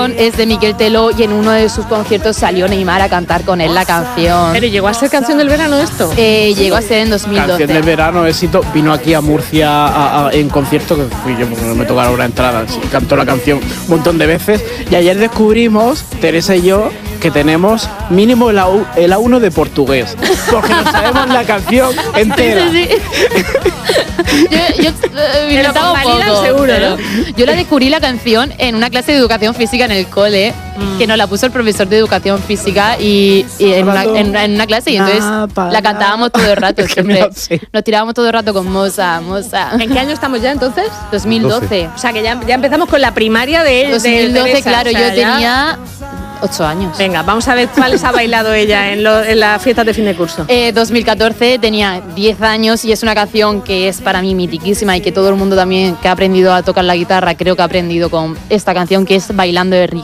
canción es de Miquel Teló y en uno de sus conciertos salió Neymar a cantar con él la canción. ¿Pero llegó a ser canción del verano esto? Llegó a ser en 2012. Canción del verano, éxito. Vino aquí a Murcia en concierto, que fui yo porque no me tocaron una entrada. Sí, cantó la canción un montón de veces. Y ayer descubrimos, Teresa y yo, que tenemos mínimo el A1 de portugués. Porque nos sabemos la canción entera. Sí. Yo inventaba un poco, seguro, pero ¿no? yo la descubrí la canción en una clase de educación física en el cole, que nos la puso el profesor de educación física y en una clase, y entonces la cantábamos todo el rato. Siempre nos tirábamos todo el rato con Moza. ¿En qué año estamos ya entonces? 2012. O sea que ya empezamos con la primaria de 2012, Teresa, claro, o sea, yo ya... tenía 8 años. Venga, vamos a ver cuáles ha bailado ella en las fiestas de fin de curso. 2014 tenía 10 años y es una canción que es para mí mitiquísima y que todo el mundo también que ha aprendido a tocar la guitarra creo que ha aprendido con esta canción, que es Bailando de Ricky.